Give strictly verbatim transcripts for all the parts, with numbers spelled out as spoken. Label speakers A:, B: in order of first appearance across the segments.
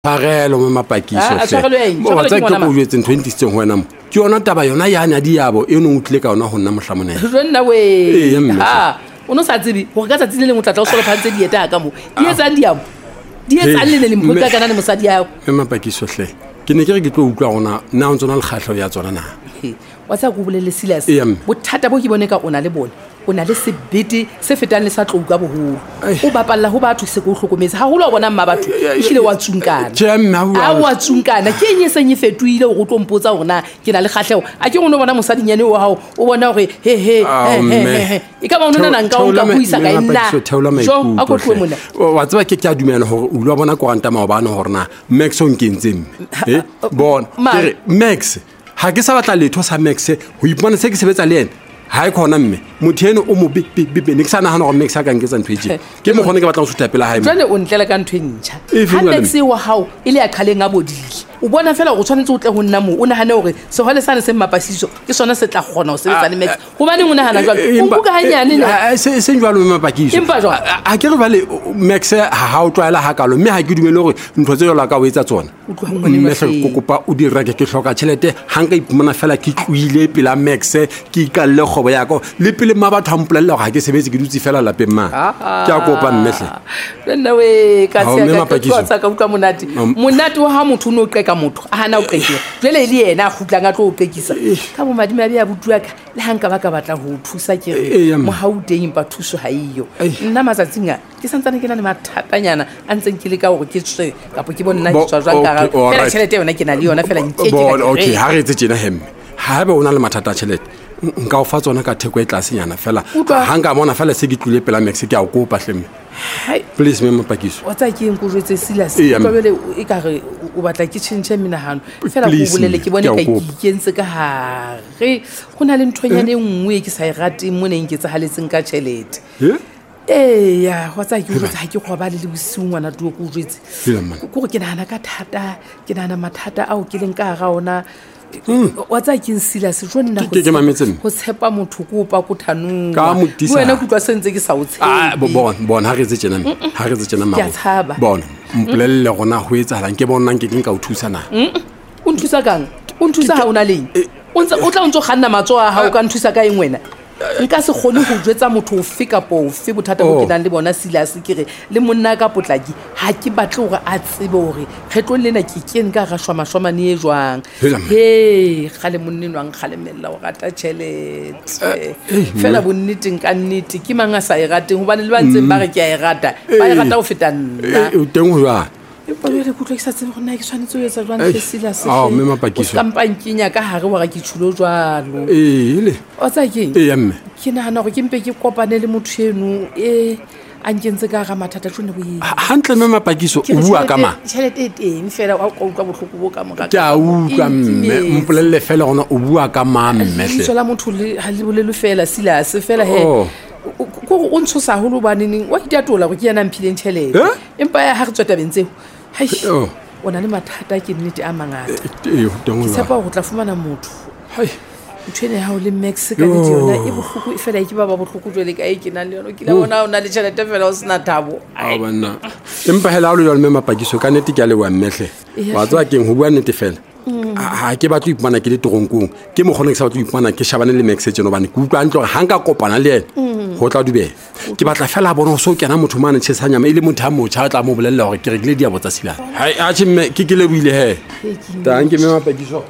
A: Parelo mo mapakiso
B: Ah, a tshwarelwe eng?
A: mo
B: Tshwarelwe
A: tsa
B: ke
A: ke
B: ngwana
A: go jwetse twenty sixteen wena mo ke yona taba yona ya na diabo e no utlile ka yona go nna mohlamone
B: Jonna
A: Ee,
B: we
A: mme.
B: ha o no sa tsebe go ka tsatsi le leng o tlatla o solo phantse dieta ka mo di etsang diabo di etsang le le mpotla kana le mosadi yao
A: me mapakiso hle ke ne ke re ke tlo utlwa gona nna o tsona le khatlho ya tsona na
B: wa tsa go bolele silas
A: Ee, mme.
B: bothata bo ke bone ka ona le bone o na le sebete se fetang le sa tlou ka boholo
A: Ai.
B: o bapalla ho batho se go hlokometse ha holo wa bona mma batho e hlile wa tsunkana
A: Tjhe, mme, ha bua-
B: a wa tsunkana ke eng e seng e fetohile o tlo mpotsa hore na ke na le kgahleho a ke ngono bona mosadinyane wa hao o bona hore he he
A: Ah,
B: he, he,
A: mme.
B: he, he. E ka ba o nona nang ka o nka buisa ka nna jo a go tloe mona
A: wa tseba ke ke a dumela gore o lwa bona koranta maobane gore na max o nkentseng e bona
B: Ma-
A: ke re max ha ke sa batla letho sa max ho ipona se ke sebetsa le ena ha e khona mme motho ene o mo bipe ne ke sa nagana gore max a ka nketsa ntho e tjena ke mo gone ke batlang go sutha pela hae
B: jane o ntlela ka ntho e ntšha
A: E feng
B: ha
A: jwale?
B: nex wa hao e le ya qhaleng a bodile o bona fela go tshwanetse o tle go nna moo o nagane gore segole sane se mmapasiso ke sona se tla kgona go sebetsa le max gobaneng o nagana jalo o mpuka ganyane ne
A: seng jalo me mapakiso
B: Empa jwang?
A: a ke re bale max ha o tlwaela hakalo mme ha ke dumele gore ntho tse yola ka o etsa tsona
B: Utlwa ngwane
A: mme
B: wa
A: hle
B: hleng.
A: ko kopa o di reke ke hloka tšhelete ha nka ipomana fela ke tloile pela max ke ikalle kgobo yako le pele ma batho a mpolelela gore ha ke sebetse ke dutse fela lapeng ma ke a kopa mmehle
B: nna we ka
A: Ao, mme
B: tsea ka
A: Mapakiso.
B: tloa tsa ka utlwa monate
A: Am-
B: monate wa ha motho o ne o qeka motho a hana o qekela jwale e le yena a kgutlang a tlo o qekisa ka bomadimabe a butua ka le ha nka ba ka batla ho o thusa ke
A: Ee,
B: re
A: mme.
B: mohau teng empa thuso ha eyo
A: Ei.
B: nna matsatsing a ke santsane ke na le mathatanyana a ntseng ke le ka gore ke tswe kapo ke bone nna
A: Bo-
B: ke tswa jwang ka
A: okay,
B: fela
A: alright.
B: tšhelete yona ke na le yona fela nke ke
A: Bona,
B: ka
A: okay
B: ke
A: ha re etse tjena hemme ha ebe o na le mathata a tšhelete n- nka o fa tsona ka theko e tlasenyana fela
B: Utlwa.
A: ha nka bona fela se ke tlile pela max ke a o kopa hlemme
B: Hai.
A: please me mapakiso
B: wa tsa ke eng ko jwetse silas
A: Ee, mme.
B: tlwabele e ka re o batla ke tšhentšhe menagano fela ko
A: Please,
B: bolele ke bone
A: ke a o
B: ka
A: kopa.
B: ke ikentse ka gare go na le nthonyane e nngwe e ke sa e rateng mo neng ke tsagaletseng ka tšhelete
A: Eh?
B: eya wa tsa ke o jwetse ga ke kgobale le bosiu ngwana tuo ko o jwetse
A: Hela man.
B: kore ke nagana ka thata ke nagana mathata ao ke leng ka ga ona wa tsa keng silas jo nna
A: Ke- ke- ke mametse mme.
B: go tshepa motho ko opa ko thanong
A: Ka mo tisa.
B: wena kutlwa sentse ke sa o
A: Ah, bo-
B: tshepe
A: bona bona ha re etse tjena mme. ha re etse tjena
B: Ke a
A: mabo
B: tshaba.
A: bona mpolelle gona go etsahalang ke bonang ke keng ka o thusa na
B: o nthusa kang o nthusa ga o na leng o ntse- o tla o ntse o kganna matsogo a ga o ka nthusa ka eng wena nka se kgone go jwetsa motho ofe kapo ofe bothata bo
A: Oh.
B: ke nang le bona silas ke re le monna ka potlaki ga ke batle gore a tsebe gore kgetlong lena ke kene ka ga shwamašwamane e jwang
A: Hela mme.
B: he ga le monneno ang kgalemelela go rata tšhelete fela bonneteng ka nnete ke mang a sa e rateng gobane le ba ntseng ba re ke a e rata ba e
A: Eh.
B: rata go feta nna
A: o teng go jang
B: empa jale kutlwa ke sa tsebe gona ke tshwanetse o etsa jwang
A: Ei,
B: tlesilas
A: ao, mme Mapakiso.
B: kampankenya ka gare wa ga ke tšhulo jalo
A: ee le
B: wa tsa keng
A: ee mme
B: ke nagana gore ke mpe ke kopane le motho eno e a nkentse ka ga mathata tsone bo eng.
A: Ha- hantle me mapakiso
B: Ke
A: o
B: re
A: bua ka
B: tjhelete-
A: mang
B: tjhelete e teng fela wa ka utlwa botlhoko bo ka morago.
A: ke a utlwa
B: E
A: mme
B: ntimetse.
A: mpolelle fela gona o bua ka mang
B: lebitso
A: mmehle
B: la motho le- ha le bolelo fela silas fela he
A: Oh.
B: O- o- kore o ntshosa golo baneneng wa itatola gore ke yana mphileng tšhelete
A: Eh?
B: empa ya ga re tswa tabeng tseo hai
A: Oh.
B: o na le mathata ke nnete a mangata
A: ee teng
B: ke
A: go
B: tshepa
A: jang
B: go tla fumana motho
A: Hai.
B: ntho ene ya gago le max ka ledi yona e botlhoko e fela e ke ba ba botlhoko jale ka e ke nang le yone ke la bona o na le tšhelete fela o sena thabo
A: a banna empa hela o le jalo mme mapakiso ka nnete ke a leboa mmehle
B: Eya,
A: wa tswa keng go bua nnete fela ga ke batlo ipana ke le toronkong ke mokgone ke sa batlo ipana ke shabane le max tseno bane ke utlwa ntle gore ga nka kopana le ene go tla dubela ke batla fela a bone go se o kena motho mane tšhesanyama e le motho a motšha a tla mo bolelela gore ke rekile diabo tsa silane hai atšhe mme ke ke leboile he tanke mme mapakiso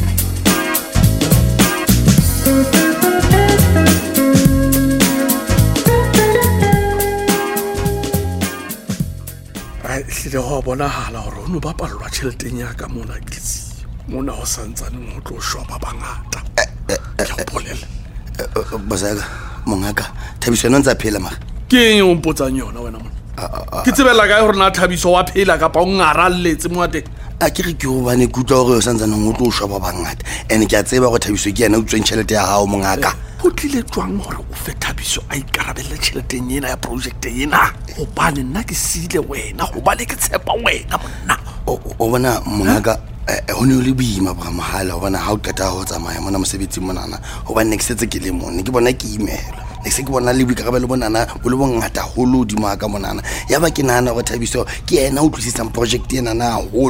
C: a hlile go a bonagala gore o ne ba palelwa tšheleteng yaka mona tlesi mona go santsaneng go tlo šwa ba bangata ke go bolela
D: bosaka mongaka Thabiso yena o ntse a phela maga
C: ke eng o mpotsang yona wena mona ke tsebela kae gore na Thabiso wa phela kapa o ngaralletse mo a teng
D: a ke re ke gobane ke utlwa gore o santsaneng o tlo o šwa ba bangata and ke a tseba gore Thabiso ke yena o tsweng tšhelete ya gago mongaka
C: go tlile tswang gore o fe Thabiso a ikarabelle tšheleteng ena ya projecte ena gobane nna ke seile wena gobane ke tshepa wena monna
D: o o bona mongaka go ne o le boima bra mogala gobane ga o qeta go tsamaya mona mosebetsing monana gobane ne ke setse ke le mone ke bona ke imela ne se ke bona le boikarabelo bonana bo le bongata holo hodimo ka monana ya ba ke nahana gore Thabiso ke yena o tlisitsang project enana holo